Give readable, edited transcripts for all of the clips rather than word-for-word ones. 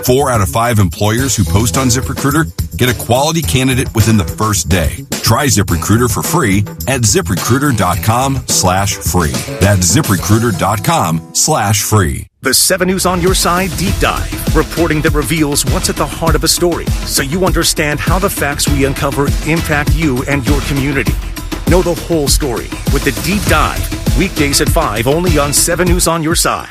4 out of 5 employers who post on ZipRecruiter get a quality candidate within the first day. Try ZipRecruiter for free at ZipRecruiter.com/free. That's ZipRecruiter.com/free. The 7 News on Your Side Deep Dive, reporting that reveals what's at the heart of a story, so you understand how the facts we uncover impact you and your community. Know the whole story with the Deep Dive, weekdays at 5, only on 7 News on Your Side.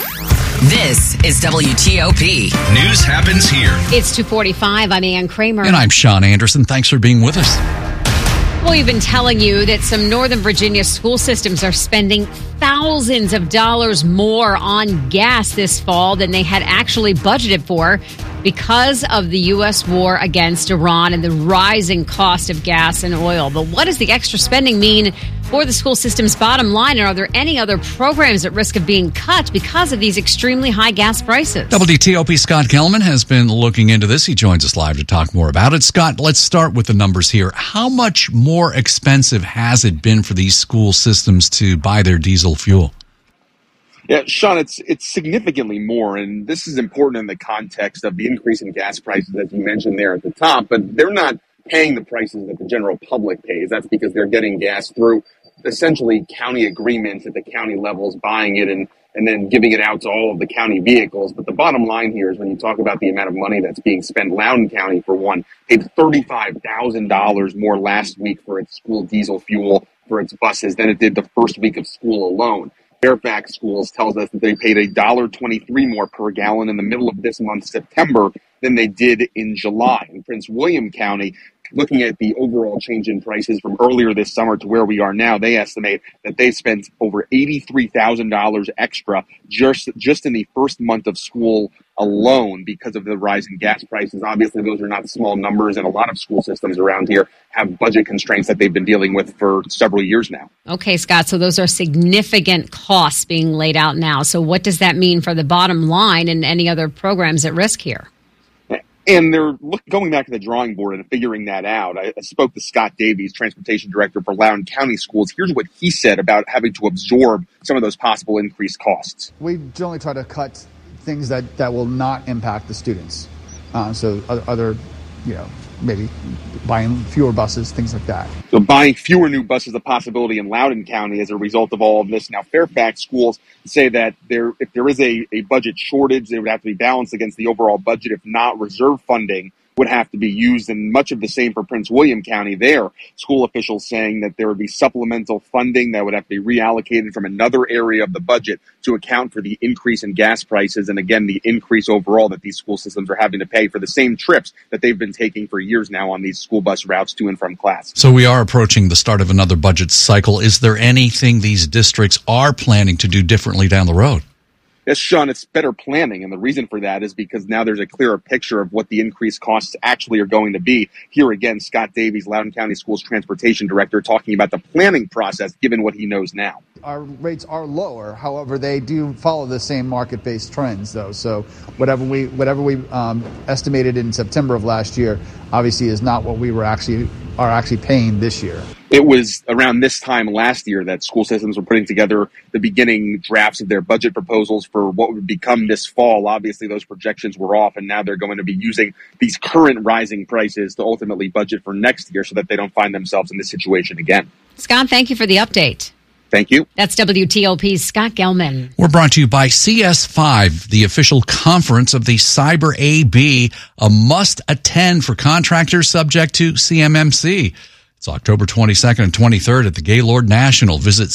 This is WTOP. News happens here. It's 2:45. I'm Ann Kramer. And I'm Sean Anderson. Thanks for being with us. Well, we've been telling you that some Northern Virginia school systems are spending thousands of dollars more on gas this fall than they had actually budgeted for because of the U.S. war against Iran and the rising cost of gas and oil. But what does the extra spending mean for the school system's bottom line? And are there any other programs at risk of being cut because of these extremely high gas prices? WTOP Scott Gelman has been looking into this. He joins us live to talk more about it. Scott, let's start with the numbers here. How much more expensive has it been for these school systems to buy their diesel fuel? Yeah, Sean, it's significantly more, and this is important in the context of the increase in gas prices, as you mentioned there at the top, but they're not paying the prices that the general public pays. That's because they're getting gas through essentially county agreements at the county levels, buying it and then giving it out to all of the county vehicles. But the bottom line here is when you talk about the amount of money that's being spent, Loudoun County, for one, paid $35,000 more last week for its school diesel fuel for its buses than it did the first week of school alone. Fairfax Schools tells us that they paid $1.23 more per gallon in the middle of this month, September, than they did in July. In Prince William County, looking at the overall change in prices from earlier this summer to where we are now, they estimate that they spent over $83,000 extra just in the first month of school alone because of the rise in gas prices. Obviously, those are not small numbers, and a lot of school systems around here have budget constraints that they've been dealing with for several years now. Okay, Scott, so those are significant costs being laid out now. So what does that mean for the bottom line and any other programs at risk here? And they're going back to the drawing board and figuring that out. I spoke to Scott Davies, transportation director for Loudoun County Schools. Here's what he said about having to absorb some of those possible increased costs. We generally try to cut things that will not impact the students. So other, maybe buying fewer buses, things like that. So buying fewer new buses is a possibility in Loudoun County as a result of all of this. Now, Fairfax Schools say that if there is a budget shortage, they would have to be balanced against the overall budget. If not, reserve funding would have to be used, and much of the same for Prince William County there. School officials saying that there would be supplemental funding that would have to be reallocated from another area of the budget to account for the increase in gas prices and, again, the increase overall that these school systems are having to pay for the same trips that they've been taking for years now on these school bus routes to and from class. So we are approaching the start of another budget cycle. Is there anything these districts are planning to do differently down the road? Yes, Sean, it's better planning, and the reason for that is because now there's a clearer picture of what the increased costs actually are going to be. Here again, Scott Davies, Loudoun County Schools Transportation Director, talking about the planning process given what he knows now. Our rates are lower, however, they do follow the same market-based trends, though. So whatever we estimated in September of last year, obviously, is not what we are actually paying this year. It was around this time last year that school systems were putting together the beginning drafts of their budget proposals for what would become this fall. Obviously, those projections were off, and now they're going to be using these current rising prices to ultimately budget for next year so that they don't find themselves in this situation again. Scott, thank you for the update. Thank you. That's WTOP's Scott Gelman. We're brought to you by CS5, the official conference of the Cyber AB, a must-attend for contractors subject to CMMC. It's October 22nd and 23rd at the Gaylord National. Visit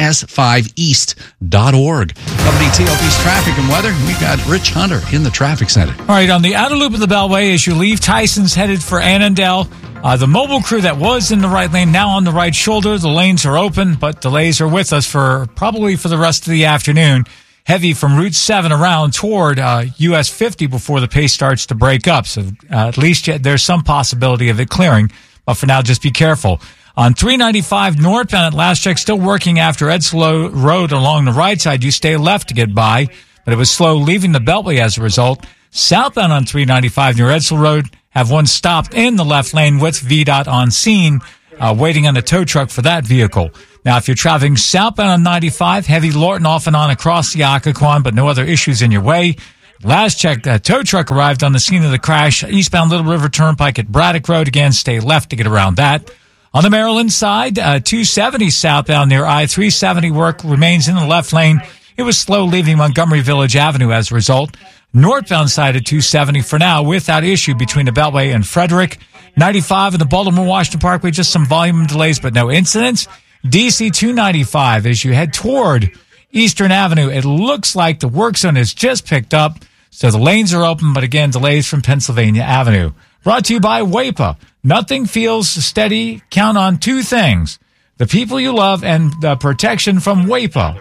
cs5east.org. WTOP's traffic and weather. We got Rich Hunter in the traffic center. All right, on the outer loop of the Beltway, as you leave Tyson's headed for Annandale, the mobile crew that was in the right lane now on the right shoulder. The lanes are open, but delays are with us probably for the rest of the afternoon. Heavy from Route 7 around toward US 50 before the pace starts to break up. So at least there's some possibility of it clearing. But for now, just be careful. On 395 northbound at last check, still working after Edslow Road along the right side. You stay left to get by, but it was slow leaving the Beltway as a result. Southbound on 395 near Edslow Road, have one stopped in the left lane with VDOT on scene, waiting on a tow truck for that vehicle. Now, if you're traveling southbound on 95, heavy Lorton off and on across the Occoquan, but no other issues in your way. Last check, a tow truck arrived on the scene of the crash. Eastbound Little River Turnpike at Braddock Road. Again, stay left to get around that. On the Maryland side, 270 southbound near I-370 work remains in the left lane. It was slow leaving Montgomery Village Avenue as a result. Northbound side of 270 for now without issue between the Beltway and Frederick. 95 in the Baltimore-Washington Parkway, just some volume delays, but no incidents. DC 295 as you head toward Eastern Avenue. It looks like the work zone has just picked up, so the lanes are open, but again, delays from Pennsylvania Avenue. Brought to you by WAEPA. Nothing feels steady. Count on two things: the people you love and the protection from WAEPA.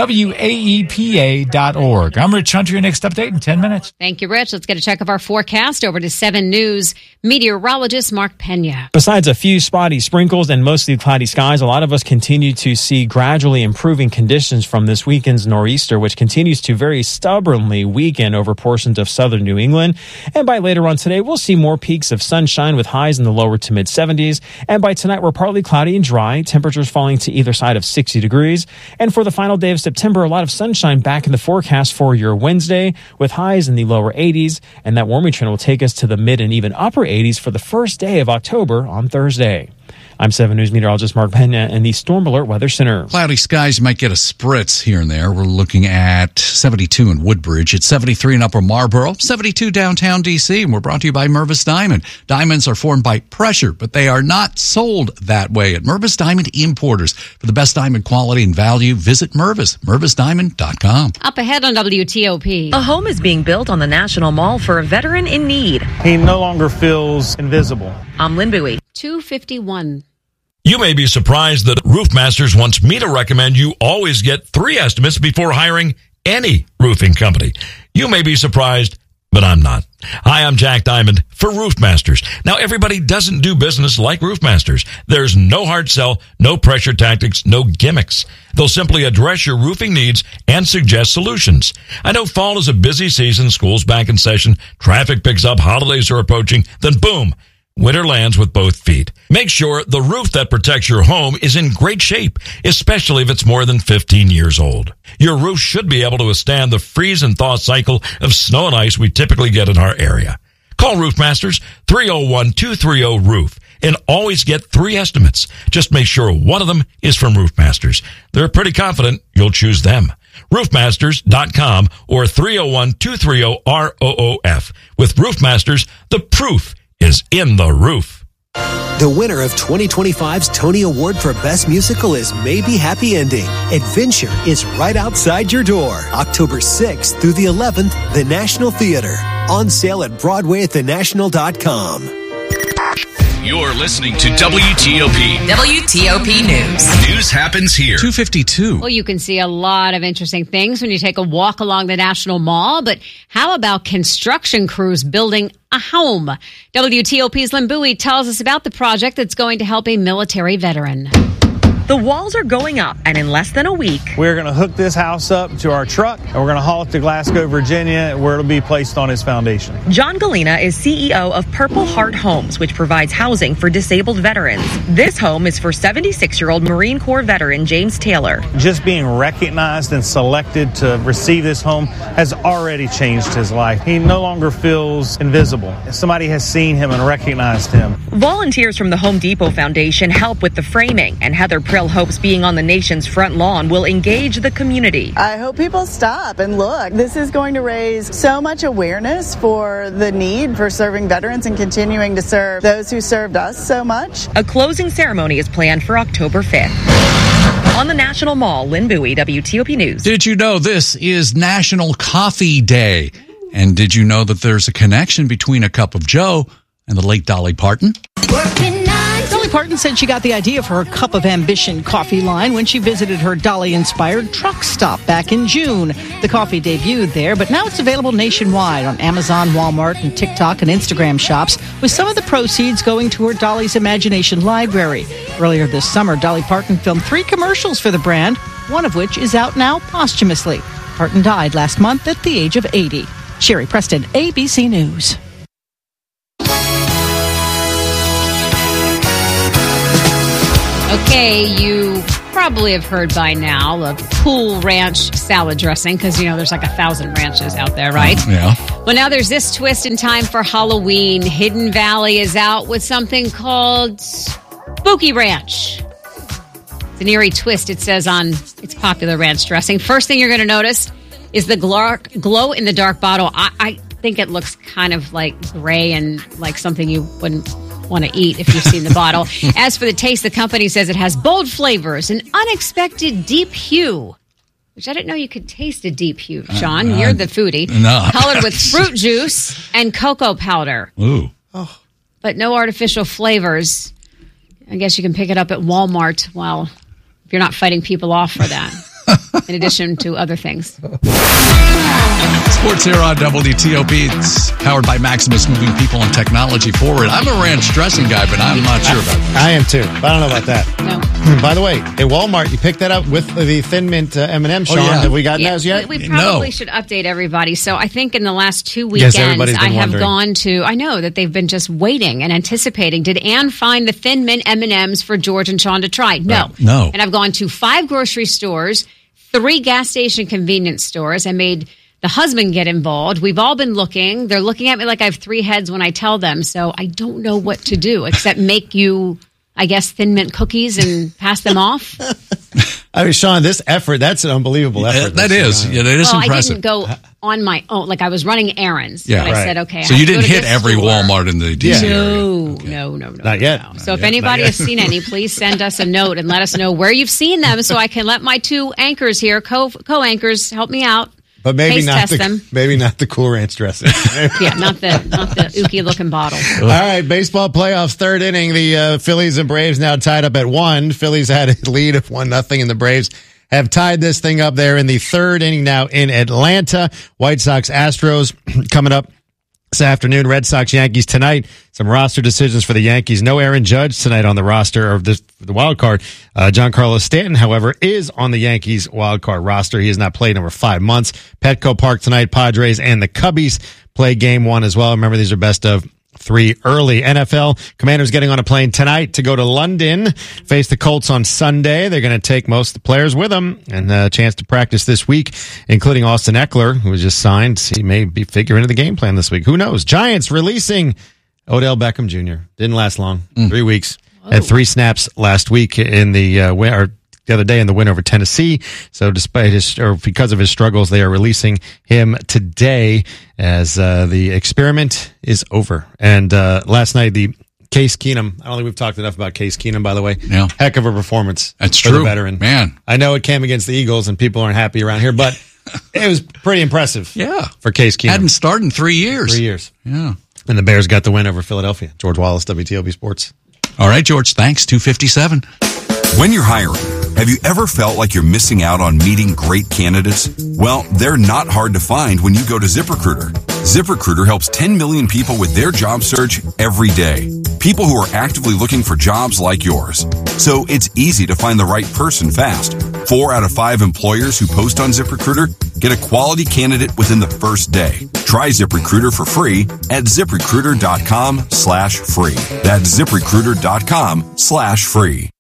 WAEPA.org. I'm Rich Hunter. Your next update in 10 minutes. Thank you, Rich. Let's get a check of our forecast. Over to 7 News meteorologist Mark Pena. Besides a few spotty sprinkles and mostly cloudy skies, a lot of us continue to see gradually improving conditions from this weekend's nor'easter, which continues to very stubbornly weaken over portions of southern New England. And by later on today, we'll see more peaks of sunshine with highs in the lower to mid 70s. And by tonight, we're partly cloudy and dry, temperatures falling to either side of 60 degrees. And for the final day of September, a lot of sunshine back in the forecast for your Wednesday with highs in the lower 80s, and that warming trend will take us to the mid and even upper 80s for the first day of October on Thursday. I'm 7 News meteorologist Mark Pena in the Storm Alert Weather Center. Cloudy skies might get a spritz here and there. We're looking at 72 in Woodbridge. It's 73 in Upper Marlboro, 72 downtown D.C., and we're brought to you by Mervis Diamond. Diamonds are formed by pressure, but they are not sold that way at Mervis Diamond Importers. For the best diamond quality and value, visit Mervis, MervisDiamond.com. Up ahead on WTOP. A home is being built on the National Mall for a veteran in need. He no longer feels invisible. I'm Lynn Bowie. 251. You may be surprised that Roofmasters wants me to recommend you always get 3 estimates before hiring any roofing company. You may be surprised, but I'm not. Hi, I'm Jack Diamond for Roofmasters. Now, everybody doesn't do business like Roofmasters. There's no hard sell, no pressure tactics, no gimmicks. They'll simply address your roofing needs and suggest solutions. I know fall is a busy season, school's back in session, traffic picks up, holidays are approaching, then boom, winter lands with both feet. Make sure the roof that protects your home is in great shape, especially if it's more than 15 years old. Your roof should be able to withstand the freeze and thaw cycle of snow and ice we typically get in our area. Call Roofmasters 301-230-ROOF and always get 3 estimates. Just make sure one of them is from Roofmasters. They're pretty confident you'll choose them. Roofmasters.com or 301-230-ROOF. With Roofmasters, the proof is in the roof. The winner of 2025's Tony Award for Best Musical is Maybe Happy Ending. Adventure is right outside your door. October 6th through the 11th, the National Theater. On sale at Broadway at thenational.com. You're listening to WTOP. WTOP News. News happens here. 252. Well, you can see a lot of interesting things when you take a walk along the National Mall, but how about construction crews building a home? WTOP's Lynn Bowie tells us about the project that's going to help a military veteran. The walls are going up, and in less than a week, We're going to hook this house up to our truck, and we're going to haul it to Glasgow, Virginia, where it'll be placed on its foundation. John Galena is CEO of Purple Heart Homes, which provides housing for disabled veterans. This home is for 76-year-old Marine Corps veteran James Taylor. Just being recognized and selected to receive this home has already changed his life. He no longer feels invisible. Somebody has seen him and recognized him. Volunteers from the Home Depot Foundation help with the framing, and Heather Prill hopes being on the nation's front lawn will engage the community. I hope people stop and look. This is going to raise so much awareness for the need for serving veterans and continuing to serve those who served us so much. A closing ceremony is planned for October 5th. On the National Mall, Lynn Bowie, WTOP News. Did you know this is National Coffee Day? And did you know that there's a connection between a cup of Joe and the late Dolly Parton? Dolly Parton said she got the idea for her Cup of Ambition coffee line when she visited her Dolly-inspired truck stop back in June. The coffee debuted there, but now it's available nationwide on Amazon, Walmart, and TikTok and Instagram shops, with some of the proceeds going toward Dolly's Imagination Library. Earlier this summer, Dolly Parton filmed 3 commercials for the brand, one of which is out now posthumously. Parton died last month at the age of 80. Sherry Preston, ABC News. Okay, you probably have heard by now of Cool Ranch salad dressing because, there's like 1,000 ranches out there, right? Yeah. Well, now there's this twist in time for Halloween. Hidden Valley is out with something called Spooky Ranch. It's an eerie twist, it says on its popular ranch dressing. First thing you're going to notice is the glow-in-the-dark bottle. I think it looks kind of like gray and like something you wouldn't want to eat if you've seen the bottle. As for the taste, the company says it has bold flavors, an unexpected deep hue, which I didn't know you could taste a deep hue, Sean. You're the foodie. No. Colored with fruit juice and cocoa powder. Ooh. Oh. But no artificial flavors. I guess you can pick it up at Walmart. Well, if you're not fighting people off for that, in addition to other things. Sports here on WTOP. It's powered by Maximus, moving people and technology forward. I'm a ranch dressing guy, but I'm not sure about that. I am too, but I don't know about that. No. By the way, at Walmart, you picked that up with the Thin Mint M&M, Sean. Have we gotten those yet? We probably should update everybody. So I think in the last 2 weekends, I have gone to, I know that they've been just waiting and anticipating. Did Ann find the Thin Mint M&Ms for George and Sean to try? No. No. And I've gone to 5 grocery stores, 3 gas station convenience stores. I made the husband get involved. We've all been looking. They're looking at me like I have 3 heads when I tell them. So I don't know what to do except make you, I guess, Thin Mint cookies and pass them off. I mean, Sean, this effort, that's an unbelievable effort. That is. Yeah, that is impressive. I didn't go on my own. Like, I was running errands. Yeah, but I said, okay. So you didn't hit every Walmart in the DC area? No. Not yet. No. So if anybody has seen any, please send us a note and let us know where you've seen them so I can let my 2 anchors here, co-anchors, help me out. But maybe not them. Maybe not the Cool Ranch dressing. Yeah, not the ooky looking bottle. All right, baseball playoffs, 3rd inning. The Phillies and Braves now tied up at 1. Phillies had a lead of 1-0, and the Braves have tied this thing up there in the 3rd inning now in Atlanta. White Sox, Astros coming up this afternoon. Red Sox, Yankees tonight. Some roster decisions for the Yankees. No Aaron Judge tonight on the roster of the wild card. Giancarlo Stanton, however, is on the Yankees wild card roster. He has not played in over 5 months. Petco Park tonight. Padres and the Cubbies play game 1 as well. Remember, these are best of 3 early. NFL, Commanders getting on a plane tonight to go to London, face the Colts on Sunday. They're going to take most of the players with them and a chance to practice this week, including Austin Eckler, who was just signed. He may be figuring into the game plan this week. Who knows? Giants releasing Odell Beckham Jr. Didn't last long. 3 weeks. Whoa. Had 3 snaps last week in the other day in the win over Tennessee. So because of his struggles, they are releasing him today as the experiment is over. And last night, the Case Keenum, I don't think we've talked enough about Case Keenum, by the way. Yeah. Heck of a performance. That's for true. The veteran. Man. I know it came against the Eagles and people aren't happy around here, but it was pretty impressive. Yeah. For Case Keenum. Hadn't started in 3 years. 3 years. Yeah. And the Bears got the win over Philadelphia. George Wallace, WTOP Sports. All right, George. Thanks. 2:57. When you're hiring, have you ever felt like you're missing out on meeting great candidates? Well, they're not hard to find when you go to ZipRecruiter. ZipRecruiter helps 10 million people with their job search every day. People who are actively looking for jobs like yours. So it's easy to find the right person fast. 4 out of 5 employers who post on ZipRecruiter get a quality candidate within the first day. Try ZipRecruiter for free at ZipRecruiter.com/free. That's ZipRecruiter.com/free.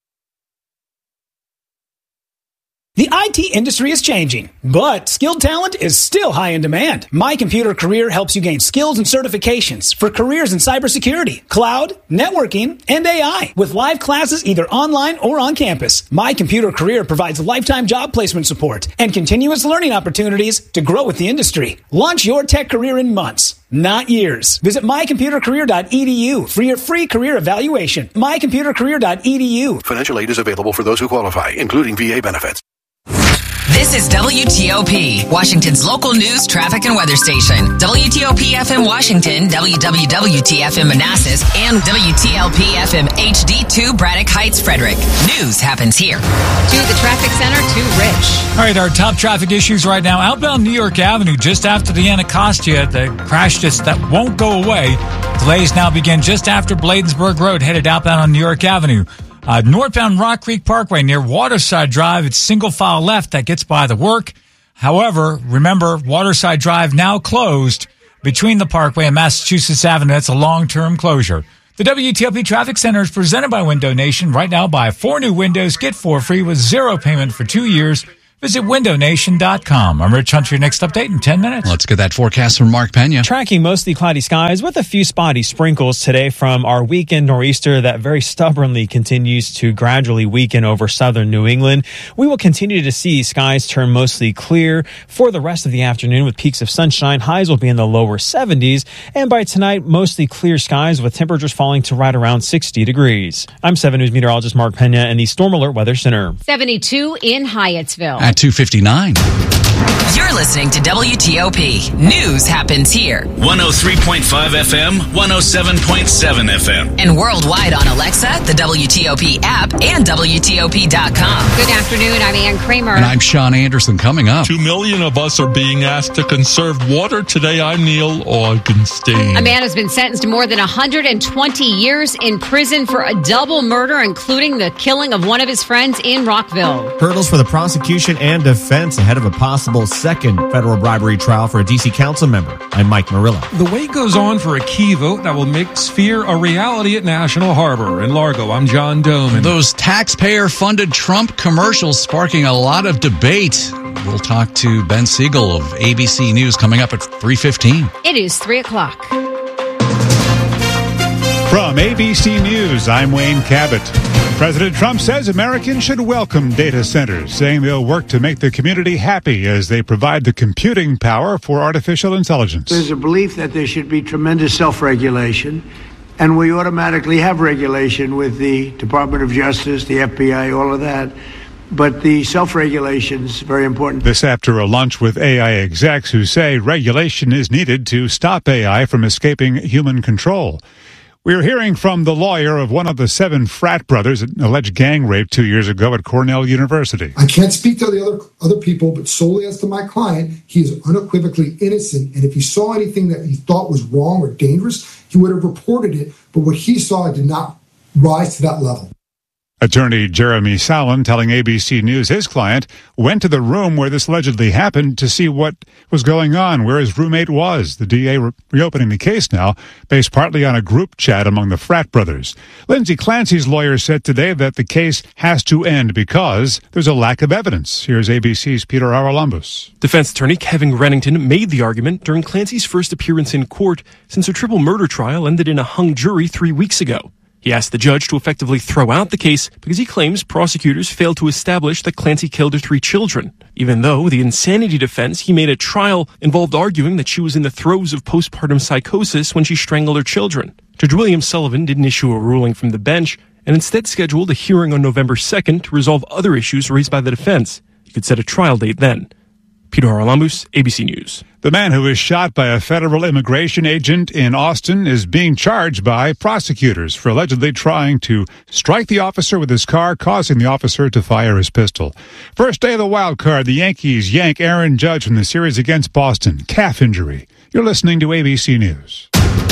The IT industry is changing, but skilled talent is still high in demand. My Computer Career helps you gain skills and certifications for careers in cybersecurity, cloud, networking, and AI with live classes either online or on campus. My Computer Career provides lifetime job placement support and continuous learning opportunities to grow with the industry. Launch your tech career in months, not years. Visit mycomputercareer.edu for your free career evaluation. mycomputercareer.edu. Financial aid is available for those who qualify, including VA benefits. This is WTOP, Washington's local news, traffic, and weather station. WTOP FM Washington, WWWT-FM Manassas, and WTLP FM HD2 Braddock Heights, Frederick. News happens here. To the traffic center, to Rich. All right, our top traffic issues right now. Outbound New York Avenue, just after the Anacostia, the crash that won't go away. Delays now begin just after Bladensburg Road, headed outbound on New York Avenue. Northbound Rock Creek Parkway near Waterside Drive, it's single file left that gets by the work. However, remember, Waterside Drive now closed between the Parkway and Massachusetts Avenue. That's a long-term closure. The WTOP Traffic Center is presented by Window Nation. Right now, buy 4 new windows, get 4 free with 0 payment for 2 years. Visit windownation.com. I'm Rich Hunt, your next update in 10 minutes. Let's get that forecast from Mark Pena. Tracking mostly cloudy skies with a few spotty sprinkles today from our weekend nor'easter that very stubbornly continues to gradually weaken over southern New England. We will continue to see skies turn mostly clear for the rest of the afternoon with peaks of sunshine. Highs will be in the lower 70s. And by tonight, mostly clear skies with temperatures falling to right around 60 degrees. I'm 7 News meteorologist Mark Pena in the Storm Alert Weather Center. 72 in Hyattsville. At 2:59. You're listening to WTOP. News happens here. 103.5 FM, 107.7 FM. And worldwide on Alexa, the WTOP app, and WTOP.com. Good afternoon. I'm Ann Kramer. And I'm Sean Anderson. Coming up. 2 million of us are being asked to conserve water. Today, I'm Neil Augenstein. A man has been sentenced to more than 120 years in prison for a double murder, including the killing of one of his friends in Rockville. Hurdles for the prosecution and defense ahead of a possible second federal bribery trial for a D.C. council member. I'm Mike Murillo. The wait goes on for a key vote that will make Sphere a reality at National Harbor. In Largo, I'm John Doman. Those taxpayer-funded Trump commercials sparking a lot of debate. We'll talk to Ben Siegel of ABC News coming up at 3:15. It is 3 o'clock. From ABC News, I'm Wayne Cabot. President Trump says Americans should welcome data centers, saying they'll work to make the community happy as they provide the computing power for artificial intelligence. There's a belief that there should be tremendous self-regulation, and we automatically have regulation with the Department of Justice, the FBI, all of that. But the self-regulation is very important. This after a lunch with AI execs who say regulation is needed to stop AI from escaping human control. We're hearing from the lawyer of one of the 7 frat brothers in alleged gang rape 2 years ago at Cornell University. I can't speak to the other people, but solely as to my client, he is unequivocally innocent. And if he saw anything that he thought was wrong or dangerous, he would have reported it. But what he saw did not rise to that level. Attorney Jeremy Sallin telling ABC News his client went to the room where this allegedly happened to see what was going on, where his roommate was. The DA reopening the case now, based partly on a group chat among the frat brothers. Lindsay Clancy's lawyer said today that the case has to end because there's a lack of evidence. Here's ABC's Peter Haralambous. Defense attorney Kevin Rennington made the argument during Clancy's first appearance in court since her triple murder trial ended in a hung jury 3 weeks ago. He asked the judge to effectively throw out the case because he claims prosecutors failed to establish that Clancy killed her 3 children, even though the insanity defense he made at trial involved arguing that she was in the throes of postpartum psychosis when she strangled her children. Judge William Sullivan didn't issue a ruling from the bench and instead scheduled a hearing on November 2nd to resolve other issues raised by the defense. He could set a trial date then. Peter Haralambous, ABC News. The man who was shot by a federal immigration agent in Austin is being charged by prosecutors for allegedly trying to strike the officer with his car, causing the officer to fire his pistol. First day of the wild card, the Yankees yank Aaron Judge from the series against Boston. Calf injury. You're listening to ABC News.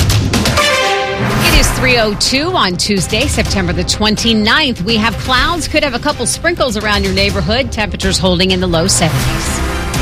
It is 3:02 on Tuesday, September the 29th. We have clouds, could have a couple sprinkles around your neighborhood. Temperatures holding in the low 70s.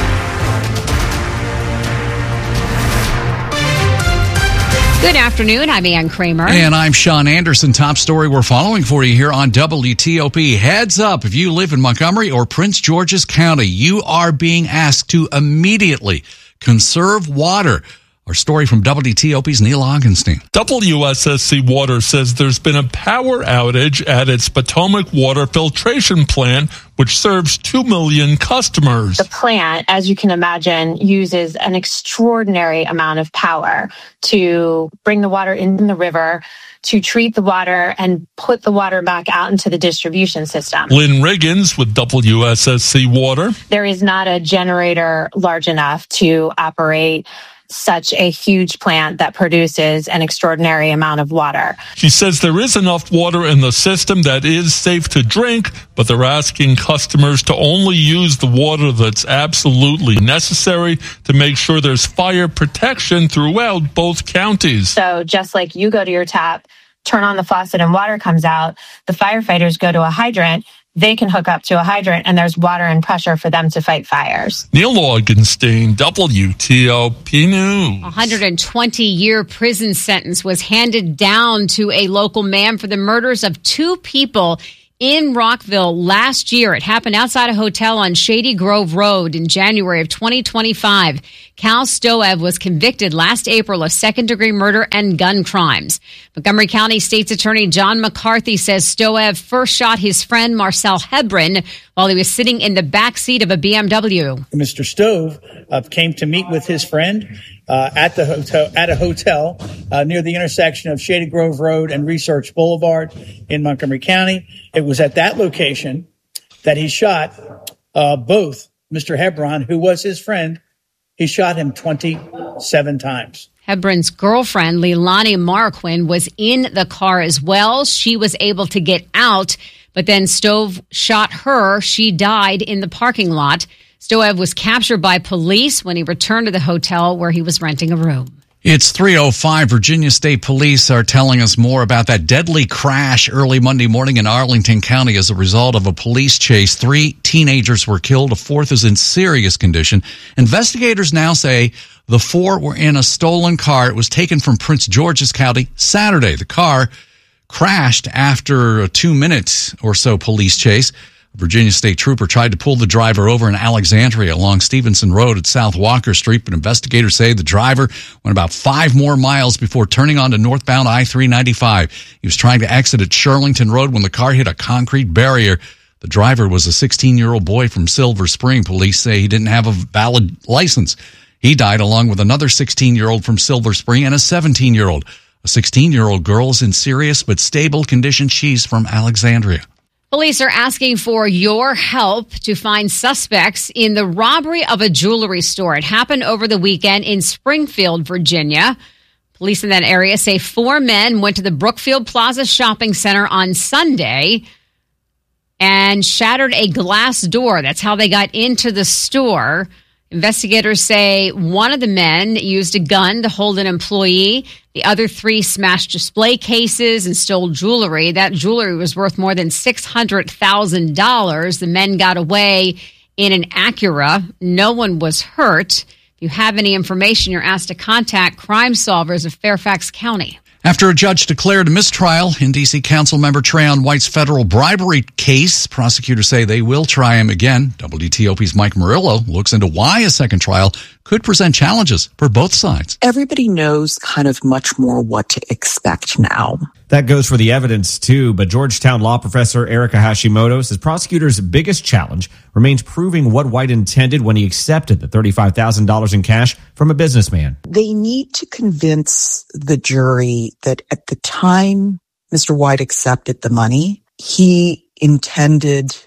Good afternoon. I'm Ann Kramer. And I'm Sean Anderson. Top story we're following for you here on WTOP. Heads up, if you live in Montgomery or Prince George's County, you are being asked to immediately conserve water. Our story from WTOP's Neil Augenstein. WSSC Water says there's been a power outage at its Potomac water filtration plant, which serves 2 million customers. The plant, as you can imagine, uses an extraordinary amount of power to bring the water in the river, to treat the water and put the water back out into the distribution system. Lynn Riggins with WSSC Water. There is not a generator large enough to operate such a huge plant that produces an extraordinary amount of water. She says there is enough water in the system that is safe to drink, but they're asking customers to only use the water that's absolutely necessary to make sure there's fire protection throughout both counties. So just like you go to your tap, turn on the faucet and water comes out, the firefighters go to a hydrant they can hook up to a hydrant and there's water and pressure for them to fight fires. Neil Augenstein, WTOP News. 120-year prison sentence was handed down to a local man for the murders of 2 people in Rockville last year. It happened outside a hotel on Shady Grove Road in January of 2025. Cal Stoev was convicted last April of second-degree murder and gun crimes. Montgomery County State's Attorney John McCarthy says Stoev first shot his friend Marcel Hebron while he was sitting in the back seat of a BMW. Mr. Stoev came to meet with his friend at a hotel near the intersection of Shady Grove Road and Research Boulevard in Montgomery County. It was at that location that he shot both Mr. Hebron, who was his friend. He shot him 27 times. Hebron's girlfriend, Leilani Marquin, was in the car as well. She was able to get out, but then Stoev shot her. She died in the parking lot. Stoev was captured by police when he returned to the hotel where he was renting a room. It's 3:05. Virginia State Police are telling us more about that deadly crash early Monday morning in Arlington County as a result of a police chase. 3 teenagers were killed. A 4th is in serious condition. Investigators now say the 4 were in a stolen car. It was taken from Prince George's County Saturday. The car crashed after a 2-minute or so police chase. A Virginia State trooper tried to pull the driver over in Alexandria along Stevenson Road at South Walker Street, but investigators say the driver went about 5 more miles before turning onto northbound I-395. He was trying to exit at Shirlington Road when the car hit a concrete barrier. The driver was a 16-year-old boy from Silver Spring. Police say he didn't have a valid license. He died along with another 16-year-old from Silver Spring and a 17-year-old. A 16-year-old girl is in serious but stable condition. She's from Alexandria. Police are asking for your help to find suspects in the robbery of a jewelry store. It happened over the weekend in Springfield, Virginia. Police in that area say 4 men went to the Brookfield Plaza Shopping Center on Sunday and shattered a glass door. That's how they got into the store. Investigators say one of the men used a gun to hold an employee. The other 3 smashed display cases and stole jewelry. That jewelry was worth more than $600,000. The men got away in an Acura. No one was hurt. If you have any information, you're asked to contact Crime Solvers of Fairfax County. After a judge declared a mistrial in D.C. Councilmember Trayon White's federal bribery case, prosecutors say they will try him again. WTOP's Mike Murillo looks into why a second trial could present challenges for both sides. Everybody knows kind of much more what to expect now. That goes for the evidence, too, but Georgetown law professor Erica Hashimoto says prosecutors' biggest challenge remains proving what White intended when he accepted the $35,000 in cash from a businessman. They need to convince the jury that at the time Mr. White accepted the money, he intended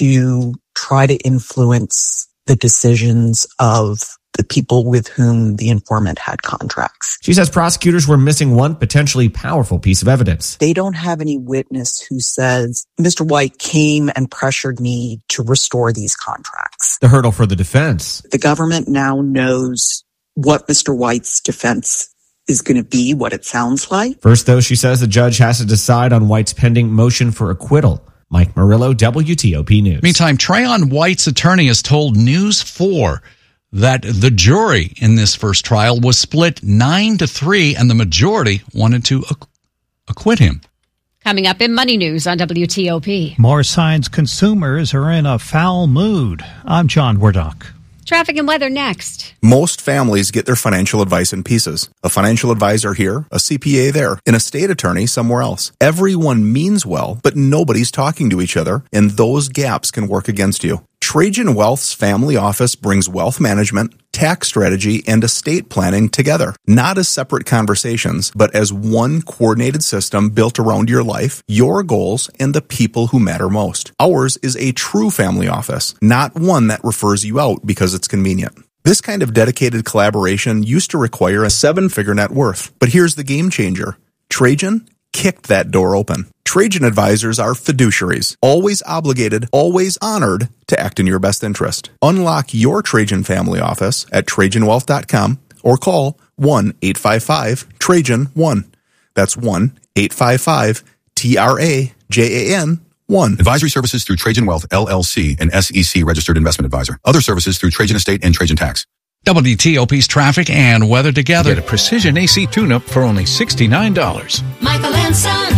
to try to influence the decisions of the people with whom the informant had contracts. She says prosecutors were missing one potentially powerful piece of evidence. They don't have any witness who says, Mr. White came and pressured me to restore these contracts. The hurdle for the defense. The government now knows what Mr. White's defense is going to be, what it sounds like. First, though, she says the judge has to decide on White's pending motion for acquittal. Mike Murillo, WTOP News. Meantime, Trayon White's attorney has told News 4 that the jury in this first trial was split 9-3, and the majority wanted to acquit him. Coming up in Money News on WTOP. More signs consumers are in a foul mood. I'm John Wardock. Traffic and weather next. Most families get their financial advice in pieces. A financial advisor here, a CPA there, an estate attorney somewhere else. Everyone means well, but nobody's talking to each other, and those gaps can work against you. Trajan Wealth's family office brings wealth management, tax strategy, and estate planning together. Not as separate conversations, but as one coordinated system built around your life, your goals, and the people who matter most. Ours is a true family office, not one that refers you out because it's convenient. This kind of dedicated collaboration used to require a 7-figure net worth. But here's the game changer. Trajan kicked that door open. Trajan advisors are fiduciaries, always obligated, always honored to act in your best interest. Unlock your Trajan family office at TrajanWealth.com or call 1-855-TRAJAN-1. That's 1-855-TRAJAN-1. 1. Advisory services through Trajan Wealth, LLC, an SEC registered investment advisor. Other services through Trajan Estate and Trajan Tax. WTOP's traffic and weather together. Get a precision AC tune-up for only $69. Michael and Son.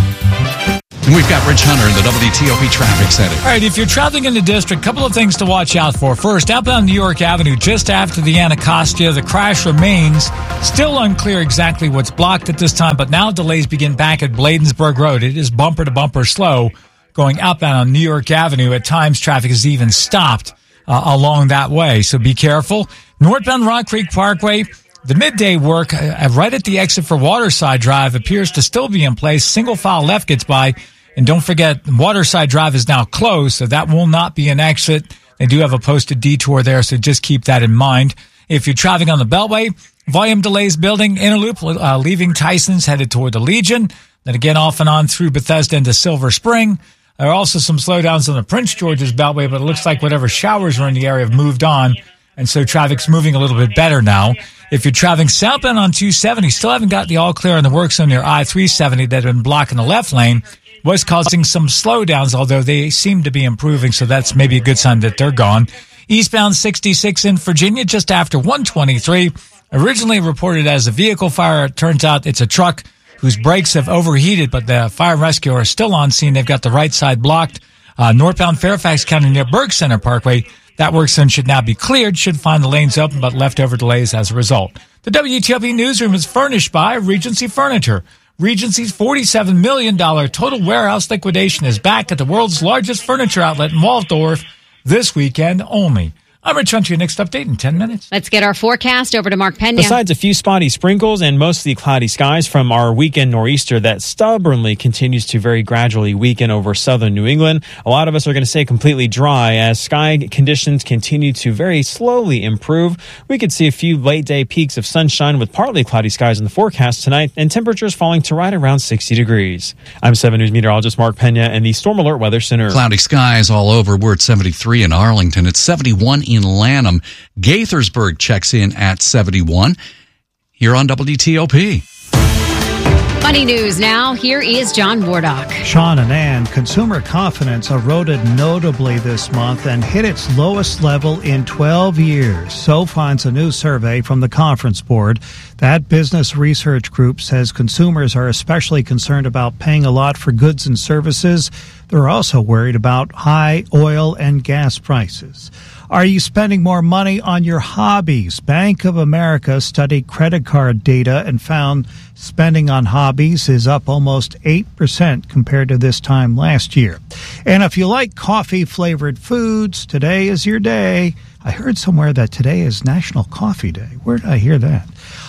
And we've got Rich Hunter in the WTOP traffic center. All right, if you're traveling in the district, a couple of things to watch out for. First, outbound New York Avenue, just after the Anacostia, the crash remains. Still unclear exactly what's blocked at this time, but now delays begin back at Bladensburg Road. It is bumper-to-bumper slow going outbound on New York Avenue. At times, traffic is even stopped along that way, so be careful. Northbound Rock Creek Parkway, the midday work right at the exit for Waterside Drive appears to still be in place. Single file left gets by. And don't forget, Waterside Drive is now closed, so that will not be an exit. They do have a posted detour there, so just keep that in mind. If you're traveling on the Beltway, volume delays building. Interloop leaving Tyson's headed toward the Legion. Then again off and on through Bethesda into Silver Spring. There are also some slowdowns on the Prince George's Beltway, but it looks like whatever showers were in the area have moved on. And so traffic's moving a little bit better now. If you're traveling southbound on 270, still haven't got the all clear on the work zone near I-370 that had been blocking the left lane. Was causing some slowdowns, although they seem to be improving, so that's maybe a good sign that they're gone. Eastbound 66 in Virginia, just after 123. Originally reported as a vehicle fire. It turns out it's a truck whose brakes have overheated, but the fire and rescue are still on scene. They've got the right side blocked. Northbound Fairfax County near Berg Center Parkway. That work zone should now be cleared, should find the lanes open, but leftover delays as a result. The WTOP newsroom is furnished by Regency Furniture. Regency's $47 million total warehouse liquidation is back at the world's largest furniture outlet in Waldorf this weekend only. I'm Rich Hunter, your next update in 10 minutes. Let's get our forecast over to Mark Pena. Besides a few spotty sprinkles and mostly cloudy skies from our weekend nor'easter that stubbornly continues to very gradually weaken over southern New England, a lot of us are going to stay completely dry as sky conditions continue to very slowly improve. We could see a few late day peaks of sunshine with partly cloudy skies in the forecast tonight and temperatures falling to right around 60 degrees. I'm 7 News meteorologist Mark Pena in the Storm Alert Weather Center. Cloudy skies all over. We're at 73 in Arlington. It's 71 in Lanham. Gaithersburg checks in at 71 here on WTOP. Funny news now. Here is John Wardock. Sean and Ann, consumer confidence eroded notably this month and hit its lowest level in 12 years. So finds a new survey from the Conference Board. That business research group says consumers are especially concerned about paying a lot for goods and services. They're also worried about high oil and gas prices. Are you spending more money on your hobbies? Bank of America studied credit card data and found spending on hobbies is up almost 8% compared to this time last year. And if you like coffee-flavored foods, today is your day. I heard somewhere that today is National Coffee Day. Where did I hear that?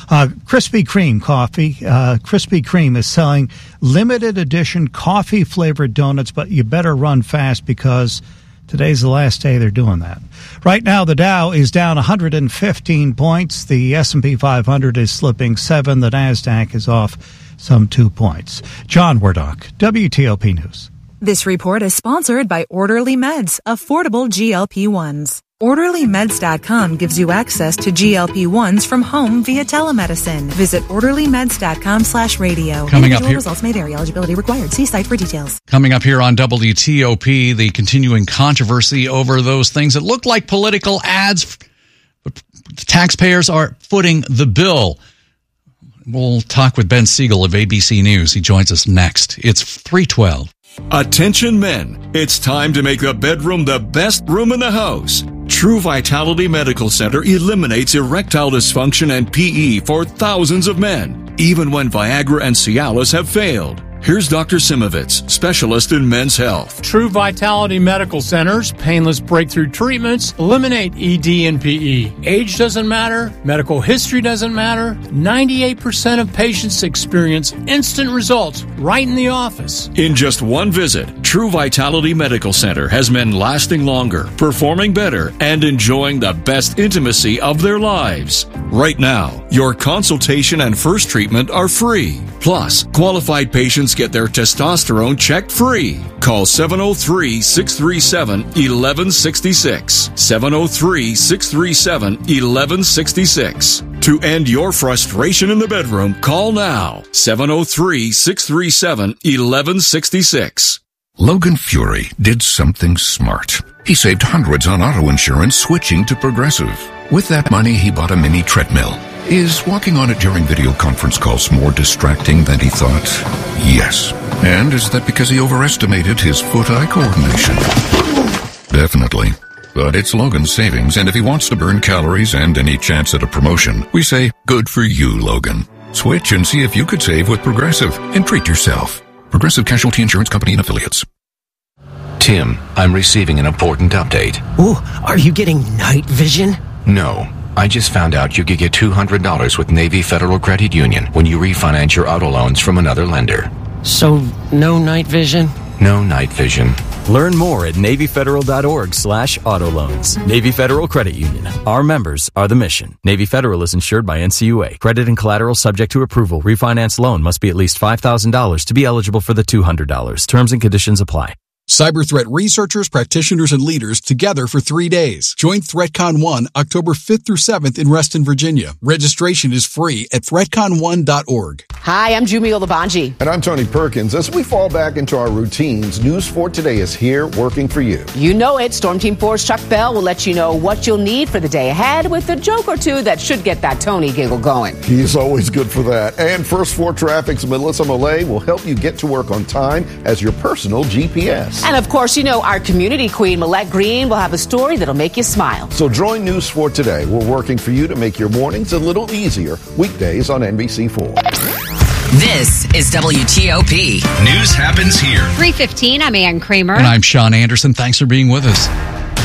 Krispy Kreme coffee. Krispy Kreme is selling limited edition coffee-flavored donuts, but you better run fast because today's the last day they're doing that. Right now, the Dow is down 115 points. The S&P 500 is slipping 7. The NASDAQ is off some 2 points. John Wardock, WTOP News. This report is sponsored by Orderly Meds, affordable GLP-1s. OrderlyMeds.com gives you access to GLP-1s from home via telemedicine. Visit OrderlyMeds.com/radio. Coming up here, results may vary. Eligibility required. See site for details. Coming up here on WTOP, the continuing controversy over those things that look like political ads. But taxpayers are footing the bill. We'll talk with Ben Siegel of ABC News. He joins us next. It's 3:12. Attention men, it's time to make the bedroom the best room in the house. True Vitality Medical Center eliminates erectile dysfunction and PE for thousands of men, even when Viagra and Cialis have failed. Here's Dr. Simovitz, specialist in men's health. True Vitality Medical Center's painless breakthrough treatments eliminate ED and PE. Age doesn't matter. Medical history doesn't matter. 98% of patients experience instant results right in the office. In just one visit, True Vitality Medical Center has men lasting longer, performing better, and enjoying the best intimacy of their lives. Right now, your consultation and first treatment are free. Plus, qualified patients get their testosterone checked free. Call 703-637-1166. 703-637-1166. To end your frustration in the bedroom, call now. 703-637-1166. Logan Fury did something smart. He saved hundreds on auto insurance switching to Progressive. With that money, he bought a mini treadmill. Is walking on it during video conference calls more distracting than he thought? Yes. And is that because he overestimated his foot-eye coordination? Definitely. But it's Logan's savings, and if he wants to burn calories and any chance at a promotion, we say, good for you, Logan. Switch and see if you could save with Progressive and treat yourself. Progressive Casualty Insurance Company and Affiliates. Tim, I'm receiving an important update. Ooh, are you getting night vision? No. I just found out you could get $200 with Navy Federal Credit Union when you refinance your auto loans from another lender. So, no night vision? No night vision. Learn more at NavyFederal.org/auto loans. Navy Federal Credit Union. Our members are the mission. Navy Federal is insured by NCUA. Credit and collateral subject to approval. Refinance loan must be at least $5,000 to be eligible for the $200. Terms and conditions apply. Cyber threat researchers, practitioners, and leaders together for 3 days. Join ThreatCon 1 October 5th through 7th in Reston, Virginia. Registration is free at ThreatCon1.org. Hi, I'm Jumio Labanji. And I'm Tony Perkins. As we fall back into our routines, News 4 Today is here working for you. You know it. Storm Team 4's Chuck Bell will let you know what you'll need for the day ahead with a joke or two that should get that Tony giggle going. He's always good for that. And First 4 Traffic's Melissa Millay will help you get to work on time as your personal GPS. And of course, you know, our community queen, Millette Green, will have a story that'll make you smile. So join News 4 Today. We're working for you to make your mornings a little easier. Weekdays on NBC4. This is WTOP. News happens here. 3:15, I'm Ann Kramer. And I'm Sean Anderson. Thanks for being with us.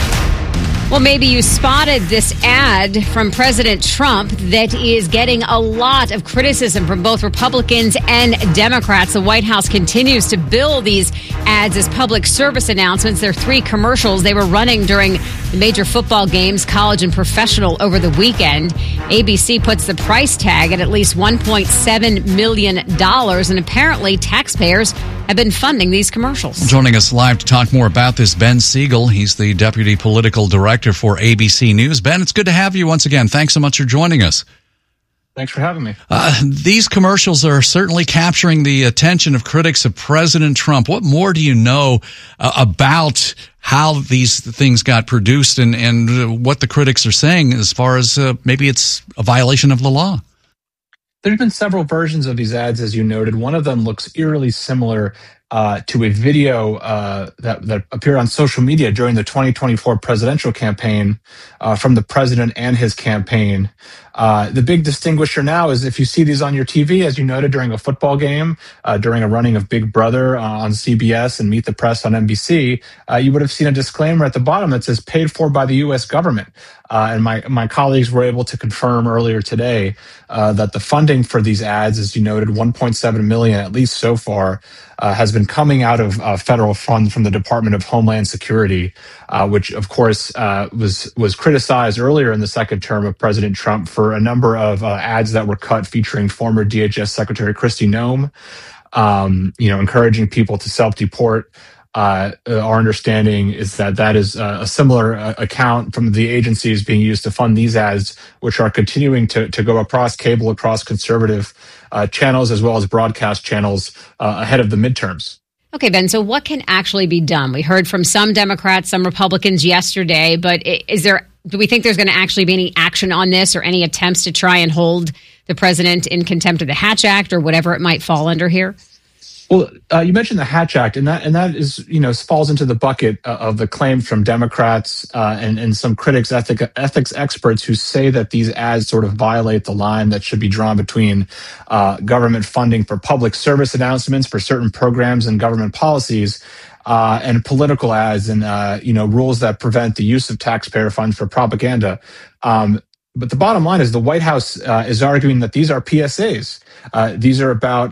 Well, maybe you spotted this ad from President Trump that is getting a lot of criticism from both Republicans and Democrats. The White House continues to bill these ads as public service announcements. There are 3 commercials they were running during the major football games, college and professional, over the weekend. ABC puts the price tag at least $1.7 million, and apparently taxpayers have been funding these commercials. Joining us live to talk more about this, Ben Siegel. He's the Deputy Political Director for ABC News. Ben, it's good to have you once again. Thanks so much for joining us. Thanks for having me. These commercials are certainly capturing the attention of critics of President Trump. What more do you know about how these things got produced and what the critics are saying as far as maybe it's a violation of the law? There's been several versions of these ads, as you noted. One of them looks eerily similar to a video that appeared on social media during the 2024 presidential campaign from the president and his campaign. The big distinguisher now is if you see these on your TV, as you noted, during a football game, during a running of Big Brother on CBS and Meet the Press on NBC, you would have seen a disclaimer at the bottom that says paid for by the U.S. government. And my colleagues were able to confirm earlier today that the funding for these ads, as you noted, $1.7 million, at least so far, has been coming out of federal funds from the Department of Homeland Security, which, of course, was criticized earlier in the second term of President Trump for a number of ads that were cut featuring former DHS Secretary Kristi Noem, encouraging people to self-deport. Our understanding is that is a similar account from the agencies being used to fund these ads, which are continuing to go across cable, across conservative channels, as well as broadcast channels ahead of the midterms. Okay, Ben, so what can actually be done? We heard from some Democrats, some Republicans yesterday, but do we think there's going to actually be any action on this or any attempts to try and hold the president in contempt of the Hatch Act or whatever it might fall under here? Well, you mentioned the Hatch Act, and that is, falls into the bucket of the claims from Democrats and some critics, ethics experts who say that these ads sort of violate the line that should be drawn between government funding for public service announcements for certain programs and government policies and political ads and, rules that prevent the use of taxpayer funds for propaganda. But the bottom line is the White House is arguing that these are PSAs. These are about,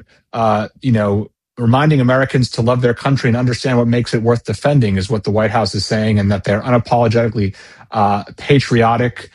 reminding Americans to love their country and understand what makes it worth defending is what the White House is saying, and that they're unapologetically patriotic.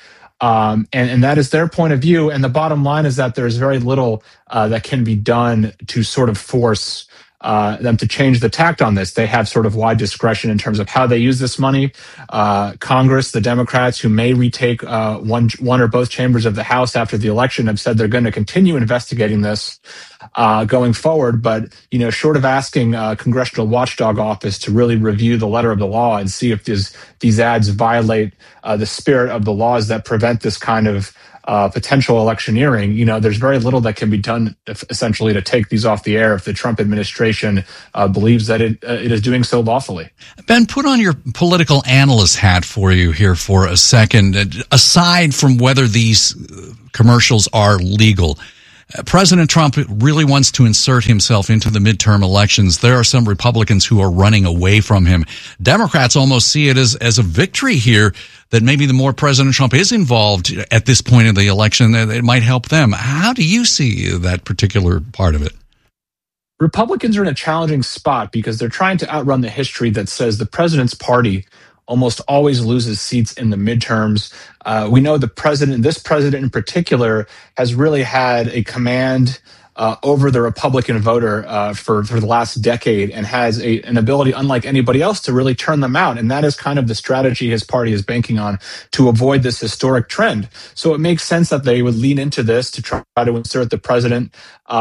And that is their point of view. And the bottom line is that there's very little that can be done to sort of force them to change the tact on this. They have sort of wide discretion in terms of how they use this money. Congress, the Democrats who may retake one or both chambers of the House after the election have said they're going to continue investigating this going forward. But, short of asking Congressional Watchdog Office to really review the letter of the law and see if these ads violate the spirit of the laws that prevent this kind of potential electioneering, there's very little that can be done essentially to take these off the air if the Trump administration believes that it is doing so lawfully. Ben, put on your political analyst hat for you here for a second. Aside from whether these commercials are legal, President Trump really wants to insert himself into the midterm elections. There are some Republicans who are running away from him. Democrats almost see it as a victory here, that maybe the more President Trump is involved at this point in the election, it might help them. How do you see that particular part of it? Republicans are in a challenging spot because they're trying to outrun the history that says the president's party almost always loses seats in the midterms. We know this president in particular, has really had a command over the Republican voter for the last decade, and has an ability unlike anybody else to really turn them out. And that is kind of the strategy his party is banking on to avoid this historic trend. So it makes sense that they would lean into this to try to insert the president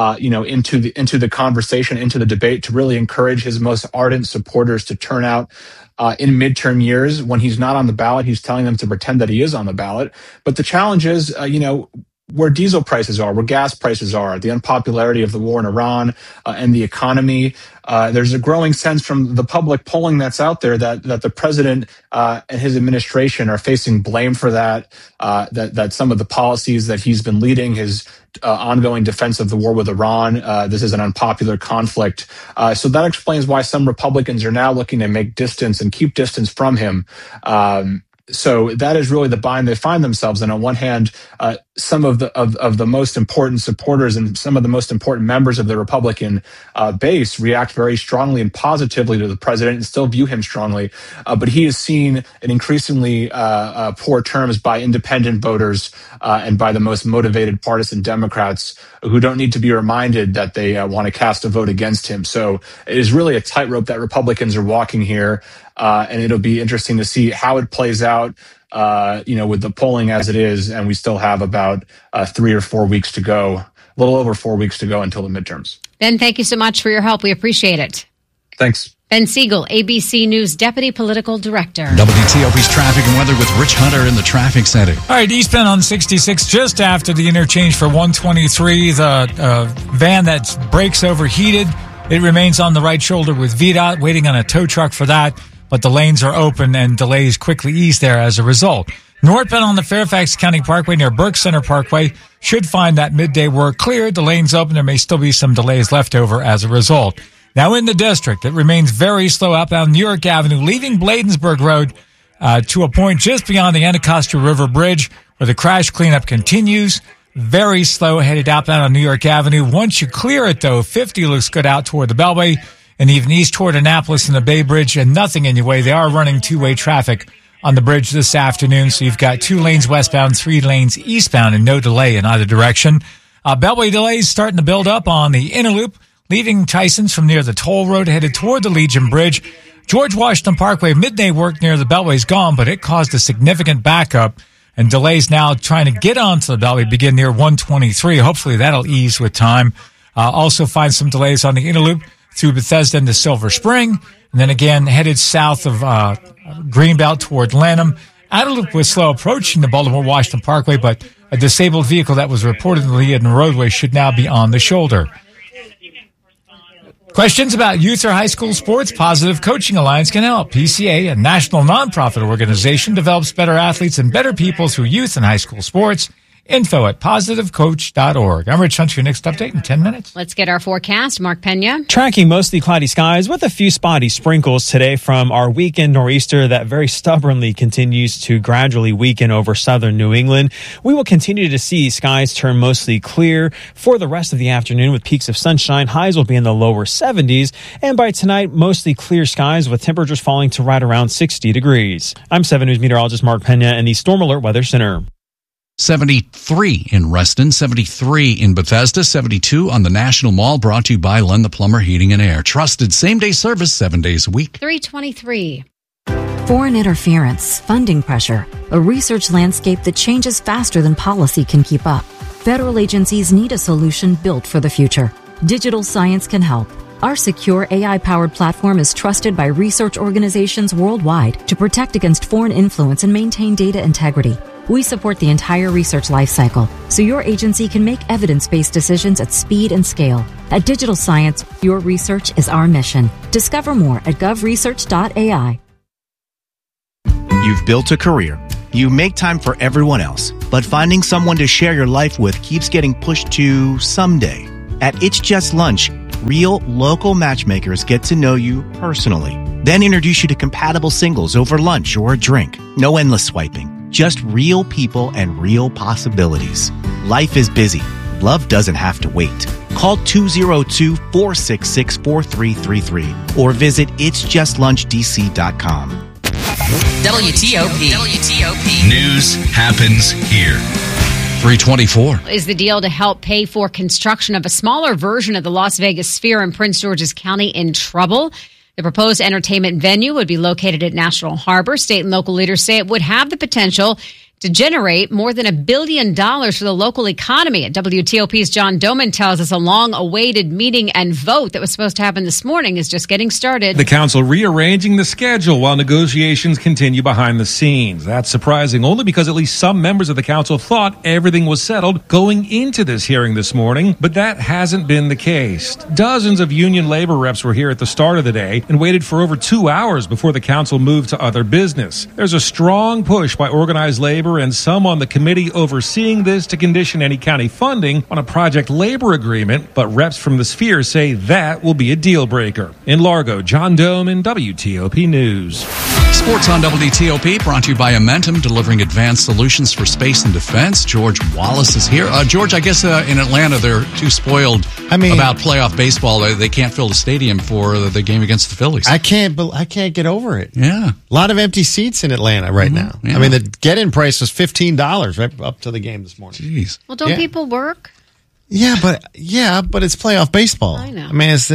into the conversation, into the debate, to really encourage his most ardent supporters to turn out in midterm years. When he's not on the ballot, he's telling them to pretend that he is on the ballot. But the challenge is, where diesel prices are, where gas prices are, the unpopularity of the war in Iran, and the economy. There's a growing sense from the public polling that's out there that the president and his administration are facing blame for that some of the policies that he's been leading, his ongoing defense of the war with Iran, this is an unpopular conflict. So that explains why some Republicans are now looking to make distance and keep distance from him. So that is really the bind they find themselves in. On one hand, some of the most important supporters and some of the most important members of the Republican base react very strongly and positively to the president and still view him strongly. But he is seen in increasingly poor terms by independent voters and by the most motivated partisan Democrats, who don't need to be reminded that they want to cast a vote against him. So it is really a tightrope that Republicans are walking here. And it'll be interesting to see how it plays out, with the polling as it is. And we still have about 3 or 4 weeks to go, a little over 4 weeks to go until the midterms. Ben, thank you so much for your help. We appreciate it. Thanks. Ben Siegel, ABC News Deputy Political Director. WTOP's traffic and weather with Rich Hunter in the traffic center. All right, eastbound on 66, just after the interchange for 123, the van that brakes overheated. It remains on the right shoulder with VDOT, waiting on a tow truck for that. But the lanes are open and delays quickly ease there as a result. Northbound on the Fairfax County Parkway near Burke Center Parkway should find that midday work cleared. The lanes open. There may still be some delays left over as a result. Now in the district, it remains very slow outbound New York Avenue, leaving Bladensburg Road to a point just beyond the Anacostia River Bridge, where the crash cleanup continues. Very slow headed outbound on New York Avenue. Once you clear it, though, 50 looks good out toward the Beltway, and even east toward Annapolis and the Bay Bridge, and nothing in your way. They are running two-way traffic on the bridge this afternoon, so you've got 2 lanes westbound, 3 lanes eastbound, and no delay in either direction. Beltway delays starting to build up on the inner loop, leaving Tyson's from near the toll road, headed toward the Legion Bridge. George Washington Parkway, midday work near the Beltway's gone, but it caused a significant backup, and delays now trying to get onto the Beltway begin near 123. Hopefully that'll ease with time. Also find some delays on the inner loop through Bethesda into Silver Spring, and then again headed south of Greenbelt toward Lanham. Outer loop was slow approaching the Baltimore-Washington Parkway, but a disabled vehicle that was reportedly in the roadway should now be on the shoulder. Questions about youth or high school sports? Positive Coaching Alliance can help. PCA, a national nonprofit organization, develops better athletes and better people through youth and high school sports. Info at positivecoach.org. I'm Rich Hunter. Your next update in 10 minutes. Let's get our forecast. Mark Pena. Tracking mostly cloudy skies with a few spotty sprinkles today from our weekend nor'easter that very stubbornly continues to gradually weaken over southern New England. We will continue to see skies turn mostly clear for the rest of the afternoon with peaks of sunshine. Highs will be in the lower 70s. And by tonight, mostly clear skies with temperatures falling to right around 60 degrees. I'm 7 News meteorologist Mark Pena in the Storm Alert Weather Center. 73 in Reston, 73 in Bethesda, 72 on the National Mall, brought to you by Len the Plumber Heating and Air. Trusted same-day service 7 days a week. 323. Foreign interference, funding pressure, a research landscape that changes faster than policy can keep up. Federal agencies need a solution built for the future. Digital science can help. Our secure AI-powered platform is trusted by research organizations worldwide to protect against foreign influence and maintain data integrity. We support the entire research lifecycle, so your agency can make evidence-based decisions at speed and scale. At Digital Science, your research is our mission. Discover more at govresearch.ai. You've built a career. You make time for everyone else, but finding someone to share your life with keeps getting pushed to someday. At It's Just Lunch, real, local matchmakers get to know you personally, then introduce you to compatible singles over lunch or a drink. No endless swiping, just real people and real possibilities. Life is busy. Love doesn't have to wait. Call 202-466-4333 or visit itsjustlunchdc.com. WTOP. News happens here. 324. Is the deal to help pay for construction of a smaller version of the Las Vegas Sphere in Prince George's County in trouble? The proposed entertainment venue would be located at National Harbor. State and local leaders say it would have the potential to generate more than $1 billion for the local economy. And WTOP's John Doman tells us a long-awaited meeting and vote that was supposed to happen this morning is just getting started. The council rearranging the schedule while negotiations continue behind the scenes. That's surprising only because at least some members of the council thought everything was settled going into this hearing this morning, but that hasn't been the case. Dozens of union labor reps were here at the start of the day and waited for over 2 hours before the council moved to other business. There's a strong push by organized labor and some on the committee overseeing this to condition any county funding on a project labor agreement, but reps from the Sphere say that will be a deal breaker. In Largo, John Doman, WTOP News. Sports on WTOP, brought to you by Amentum, delivering advanced solutions for space and defense. George Wallace is here. George, I guess in Atlanta they're too spoiled about playoff baseball. They can't fill the stadium for the game against the Phillies. I can't get over it. Yeah. A lot of empty seats in Atlanta right now. Yeah. I mean, the get-in price was $15 right up to the game this morning. Jeez. Well, don't people work? Yeah, but it's playoff baseball. I know. I mean, it's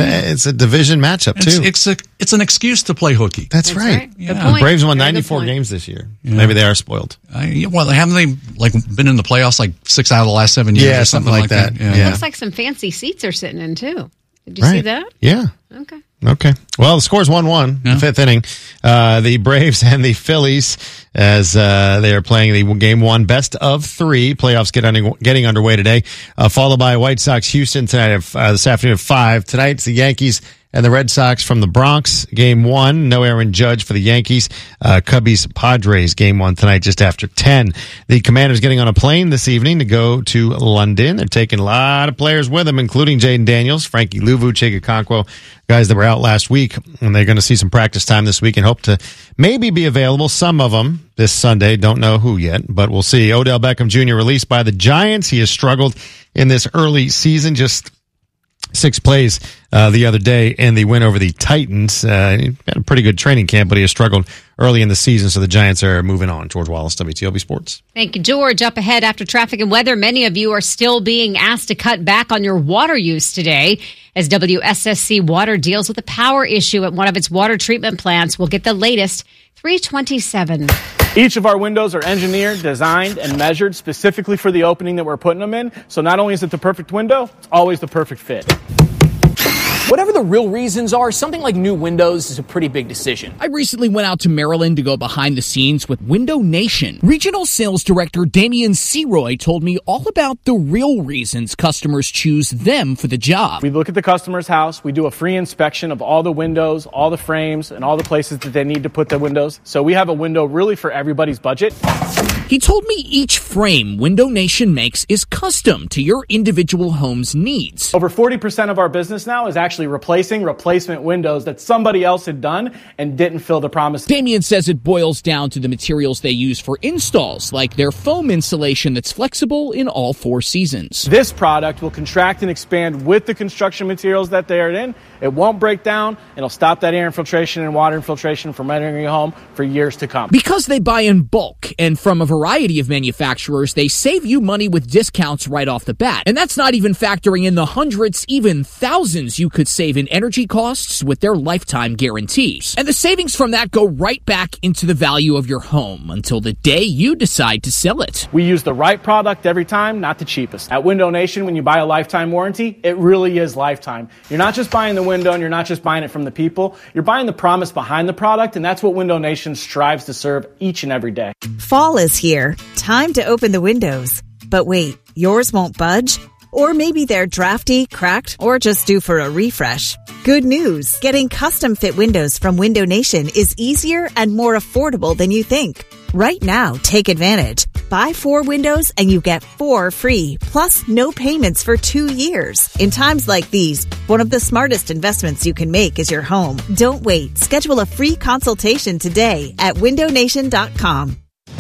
a division matchup too. It's an excuse to play hooky. That's right. Yeah. The Braves won 94 games this year. Yeah. Maybe they are spoiled. Well, haven't they been in the playoffs 6 out of the last 7 years? Yeah, or something like that. Yeah. It looks like some fancy seats are sitting in too. Did you see that? Yeah. Okay. Well, the score's 1-1 in the fifth inning. The Braves and the Phillies, as they are playing the Game 1 best of 3. Playoffs getting underway today, followed by White Sox Houston tonight this afternoon at 5. Tonight, it's the Yankees and the Red Sox from the Bronx. Game 1, no Aaron Judge for the Yankees. Cubbies Padres, Game 1 tonight just after 10. The Commanders getting on a plane this evening to go to London. They're taking a lot of players with them, including Jaden Daniels, Frankie Luvu, Chig Okonkwo, guys that were out last week. And they're going to see some practice time this week and hope to maybe be available, some of them, this Sunday. Don't know who yet, but we'll see. Odell Beckham Jr. released by the Giants. He has struggled in this early season, just 6 plays the other day in the win over the Titans. He had a pretty good training camp, but he has struggled early in the season, so the Giants are moving on. George Wallace, WTOP Sports. Thank you, George. Up ahead after traffic and weather, many of you are still being asked to cut back on your water use today as WSSC Water deals with a power issue at one of its water treatment plants. We'll get the latest. 327. Each of our windows are engineered, designed, and measured specifically for the opening that we're putting them in. So not only is it the perfect window, it's always the perfect fit. Whatever the real reasons are, something like new windows is a pretty big decision. I recently went out to Maryland to go behind the scenes with Window Nation. Regional Sales Director Damian Seroy told me all about the real reasons customers choose them for the job. We look at the customer's house, we do a free inspection of all the windows, all the frames, and all the places that they need to put the windows. So we have a window really for everybody's budget. He told me each frame Window Nation makes is custom to your individual home's needs. Over 40% of our business now is actually actually replacing replacement windows that somebody else had done and didn't fill the promise. Damian says it boils down to the materials they use for installs, like their foam insulation that's flexible in all 4 seasons. This product will contract and expand with the construction materials that they are in. It won't break down. It'll stop that air infiltration and water infiltration from entering your home for years to come. Because they buy in bulk and from a variety of manufacturers, they save you money with discounts right off the bat. And that's not even factoring in the hundreds, even thousands you could save in energy costs with their lifetime guarantees. And the savings from that go right back into the value of your home until the day you decide to sell it. We use the right product every time, not the cheapest. At Window Nation, when you buy a lifetime warranty, it really is lifetime. You're not just buying the window and you're not just buying it from the people. You're buying the promise behind the product, and that's what Window Nation strives to serve each and every day. Fall is here. Time to open the windows. But wait, yours won't budge? Or maybe they're drafty, cracked, or just due for a refresh. Good news. Getting custom fit windows from Window Nation is easier and more affordable than you think. Right now, take advantage. Buy 4 windows and you get 4 free, plus no payments for 2 years. In times like these, one of the smartest investments you can make is your home. Don't wait. Schedule a free consultation today at windownation.com.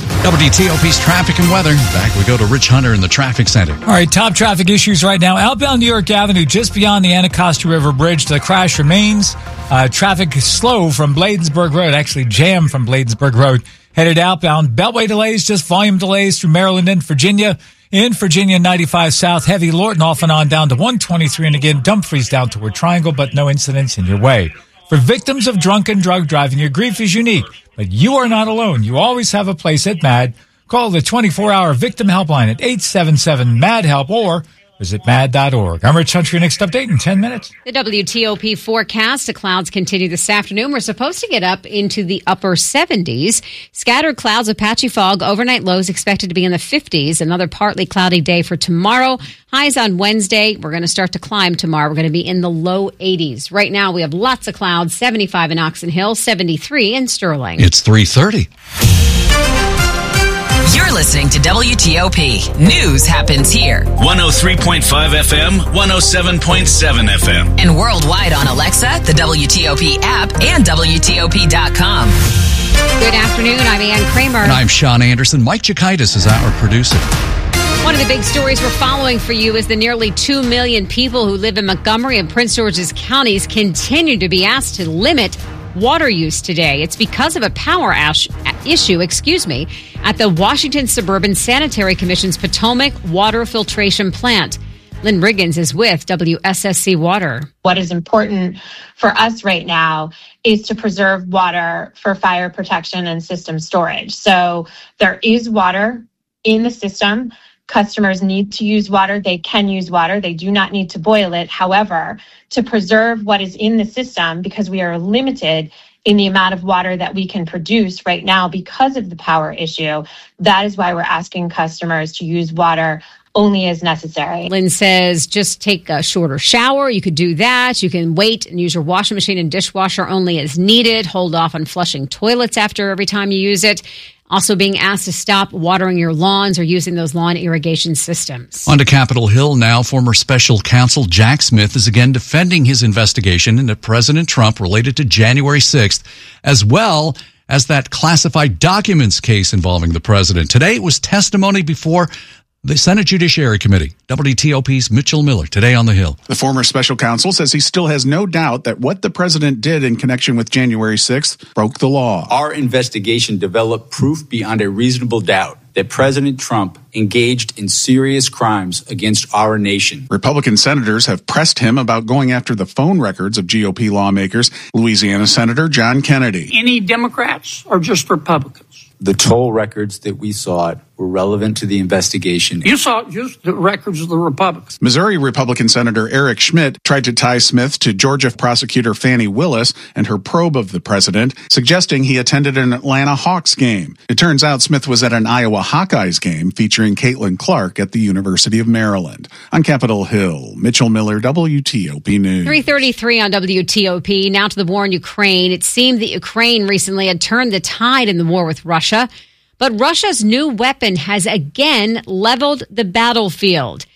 WTOP's traffic and weather. Back we go to Rich Hunter in the traffic center. All right, top traffic issues right now. Outbound New York Avenue, just beyond the Anacostia River Bridge. The crash remains. Traffic is slow from Bladensburg Road, actually jammed from Bladensburg Road. Headed outbound. Beltway delays, just volume delays through Maryland and Virginia. In Virginia, 95 South, heavy Lorton off and on down to 123. And again, Dumfries down toward Triangle, but no incidents in your way. For victims of drunken drug driving, your grief is unique, but you are not alone. You always have a place at MAD. Call the 24-hour victim helpline at 877-MAD-HELP or visit mad.org. I'm Rich Hunter. Your next update in 10 minutes. The WTOP forecast, the clouds continue this afternoon. We're supposed to get up into the upper 70s. Scattered clouds, a patchy fog, overnight lows expected to be in the 50s. Another partly cloudy day for tomorrow. Highs on Wednesday. We're going to start to climb tomorrow. We're going to be in the low 80s. Right now, we have lots of clouds, 75 in Oxon Hill, 73 in Sterling. It's 3:30. You're listening to WTOP. News happens here. 103.5 FM, 107.7 FM. And worldwide on Alexa, the WTOP app, and WTOP.com. Good afternoon. I'm Ann Kramer. And I'm Sean Anderson. Mike Chikaitis is our producer. One of the big stories we're following for you is the nearly 2 million people who live in Montgomery and Prince George's counties continue to be asked to limit water use today. It's because of a power issue, at the Washington Suburban Sanitary Commission's Potomac Water Filtration Plant. Lynn Riggins is with WSSC Water. What is important for us right now is to preserve water for fire protection and system storage. So there is water in the system. Customers need to use water. They can use water. They do not need to boil it. However, to preserve what is in the system, because we are limited in the amount of water that we can produce right now because of the power issue, that is why we're asking customers to use water only as necessary. Lynn says just take a shorter shower. You could do that. You can wait and use your washing machine and dishwasher only as needed. Hold off on flushing toilets after every time you use it. Also being asked to stop watering your lawns or using those lawn irrigation systems. On to Capitol Hill now. Former special counsel Jack Smith is again defending his investigation into President Trump related to January 6th, as well as that classified documents case involving the president. Today it was testimony before the Senate Judiciary Committee. WTOP's Mitchell Miller, today on the Hill. The former special counsel says he still has no doubt that what the president did in connection with January 6th broke the law. Our investigation developed proof beyond a reasonable doubt that President Trump engaged in serious crimes against our nation. Republican senators have pressed him about going after the phone records of GOP lawmakers. Louisiana Senator John Kennedy. Any Democrats or just Republicans? The toll records that we sought were relevant to the investigation. You saw just the records of the Republicans. Missouri Republican Senator Eric Schmidt tried to tie Smith to Georgia prosecutor Fani Willis and her probe of the president, suggesting he attended an Atlanta Hawks game. It turns out Smith was at an Iowa Hawkeyes game featuring Caitlin Clark at the University of Maryland. On Capitol Hill, Mitchell Miller, WTOP News. 3:33 on WTOP. Now to the war in Ukraine. It seemed that Ukraine recently had turned the tide in the war with Russia. But Russia's new weapon has again leveled the battlefield.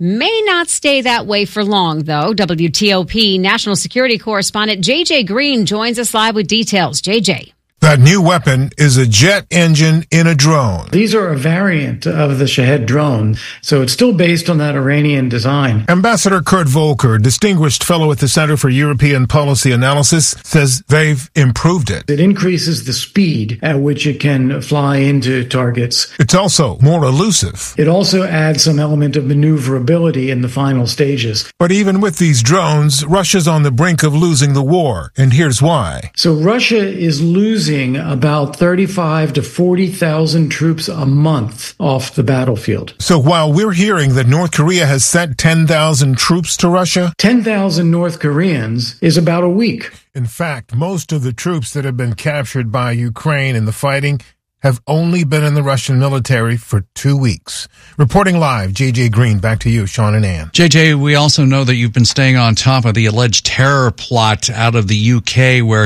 May not stay that way for long, though. WTOP national security correspondent JJ Green joins us live with details. JJ. That new weapon is a jet engine in a drone. These are a variant of the Shahed drone, so it's still based on that Iranian design. Ambassador Kurt Volker, distinguished fellow at the Center for European Policy Analysis, says they've improved it. It increases the speed at which it can fly into targets. It's also more elusive. It also adds some element of maneuverability in the final stages. But even with these drones, Russia's on the brink of losing the war, and here's why. So Russia is losing about 35 to 40,000 troops a month off the battlefield. So while we're hearing that North Korea has sent 10,000 troops to Russia, 10,000 North Koreans is about a week. In fact, most of the troops that have been captured by Ukraine in the fighting have only been in the Russian military for 2 weeks. Reporting live, JJ Green, back to you, Sean and Ann. JJ, we also know that you've been staying on top of the alleged terror plot out of the UK where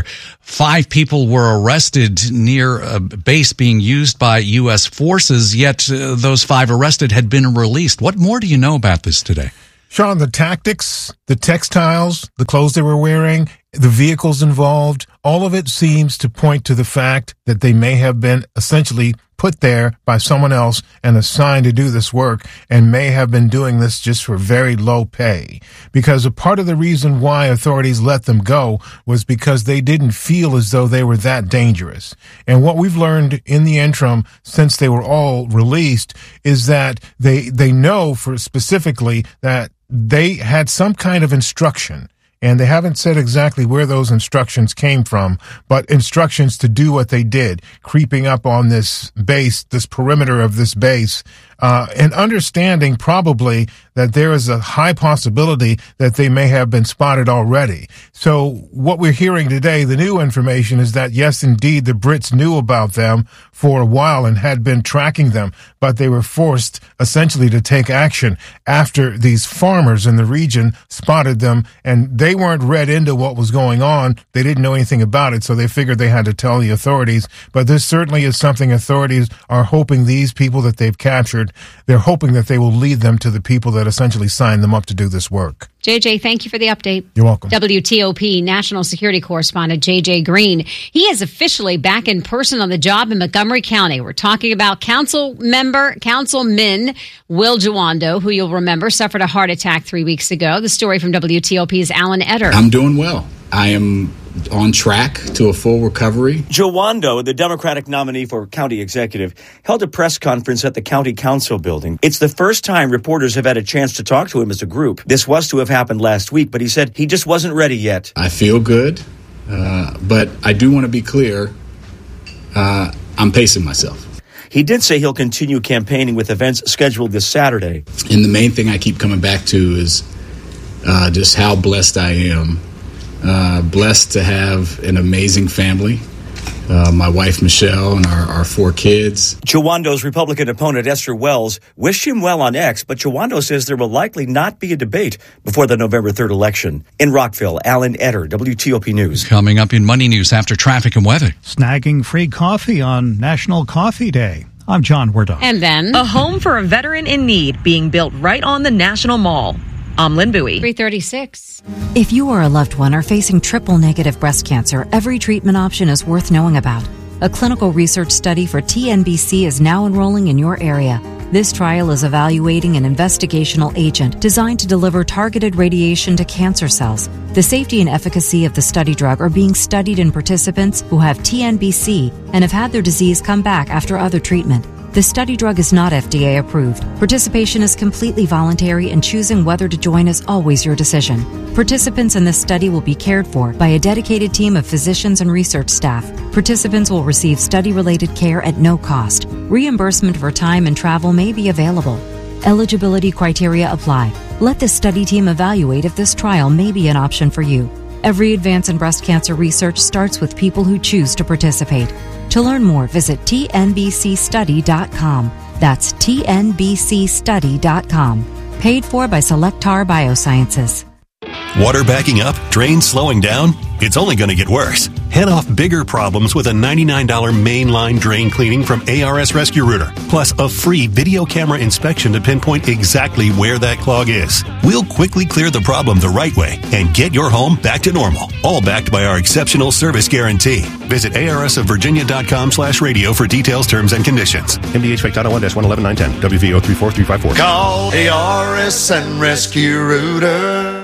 5 people were arrested near a base being used by U.S. forces, yet those 5 arrested had been released. What more do you know about this today? Sean, the tactics, the textiles, the clothes they were wearing, the vehicles involved, all of it seems to point to the fact that they may have been essentially put there by someone else and assigned to do this work and may have been doing this just for very low pay. Because a part of the reason why authorities let them go was because they didn't feel as though they were that dangerous. And what we've learned in the interim since they were all released is that they know for specifically that they had some kind of instruction. And they haven't said exactly where those instructions came from, but instructions to do what they did, creeping up on this base, this perimeter of this base, and understanding probably that there is a high possibility that they may have been spotted already. So what we're hearing today, the new information is that, yes, indeed, the Brits knew about them for a while and had been tracking them, but they were forced essentially to take action after these farmers in the region spotted them, and they weren't read into what was going on. They didn't know anything about it, so they figured they had to tell the authorities. But this certainly is something authorities are hoping these people that they've captured, they're hoping that they will lead them to the people that essentially signed them up to do this work. JJ, thank you for the update. You're welcome. WTOP national security correspondent JJ Green. He is officially back in person on the job in Montgomery County. We're talking about Councilman Will Jawando, who you'll remember suffered a heart attack 3 weeks ago. The story from WTOP's Alan Etter. I'm doing well. I am on track to a full recovery. Jawando, the Democratic nominee for county executive, held a press conference at the county council building. It's the first time reporters have had a chance to talk to him as a group. This was to have happened last week, but he said he just wasn't ready yet. I feel good, but I do want to be clear. I'm pacing myself. He did say he'll continue campaigning with events scheduled this Saturday. And the main thing I keep coming back to is just how blessed I am. Blessed to have an amazing family. My wife, Michelle, and our 4 kids. Jawando's Republican opponent, Esther Wells, wished him well on X, but Jawando says there will likely not be a debate before the November 3rd election. In Rockville, Alan Etter, WTOP News. Coming up in Money News after traffic and weather. Snagging free coffee on National Coffee Day. I'm John Werdon. And then a home for a veteran in need being built right on the National Mall. I'm Lynn Bowie. 336. If you or a loved one are facing triple-negative breast cancer, every treatment option is worth knowing about. A clinical research study for TNBC is now enrolling in your area. This trial is evaluating an investigational agent designed to deliver targeted radiation to cancer cells. The safety and efficacy of the study drug are being studied in participants who have TNBC and have had their disease come back after other treatment. The study drug is not FDA approved. Participation is completely voluntary and choosing whether to join is always your decision. Participants in this study will be cared for by a dedicated team of physicians and research staff. Participants will receive study-related care at no cost. Reimbursement for time and travel may be available. Eligibility criteria apply. Let the study team evaluate if this trial may be an option for you. Every advance in breast cancer research starts with people who choose to participate. To learn more, visit tnbcstudy.com. That's tnbcstudy.com. Paid for by Cellectar Biosciences. Water backing up? Drains slowing down? It's only going to get worse. Head off bigger problems with a $99 mainline drain cleaning from ARS Rescue Rooter, plus a free video camera inspection to pinpoint exactly where that clog is. We'll quickly clear the problem the right way and get your home back to normal, all backed by our exceptional service guarantee. Visit arsofvirginia.com/radio for details, terms, and conditions. MDH Fake Title 1-111910, WVO 34354. Call ARS and Rescue Rooter.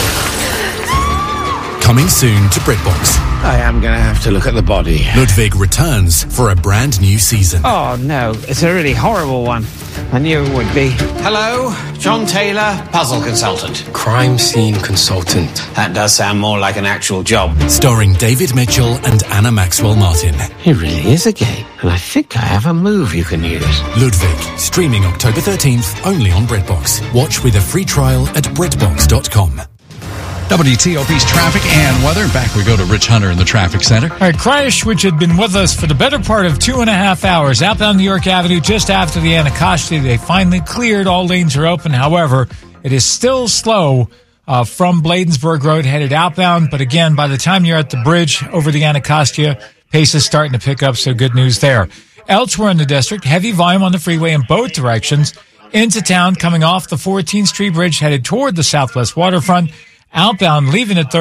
Coming soon to BritBox. I am going to have to look at the body. Ludwig returns for a brand new season. Oh, no. It's a really horrible one. I knew it would be. Hello, John Taylor, puzzle consultant. Crime scene consultant. That does sound more like an actual job. Starring David Mitchell and Anna Maxwell Martin. It really is a game, and I think I have a move you can use. Ludwig, streaming October 13th, only on BritBox. Watch with a free trial at BritBox.com. WTOP's traffic and weather. Back we go to Rich Hunter in the traffic center. All right, crash which had been with us for the better part of 2.5 hours. Outbound New York Avenue just after the Anacostia. They finally cleared. All lanes are open. However, it is still slow from Bladensburg Road headed outbound. But again, by the time you're at the bridge over the Anacostia, pace is starting to pick up, so good news there. Elsewhere in the district, heavy volume on the freeway in both directions. Into town, coming off the 14th Street Bridge headed toward the Southwest Waterfront. Outbound, leaving at